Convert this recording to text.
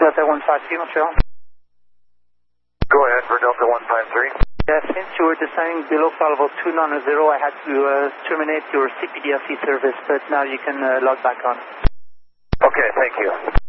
Delta 153, Montreal. Go ahead for Delta 153. Yeah, since you were descending below flight level 290, I had to terminate your CPDLC service, but now you can log back on. Okay, thank you.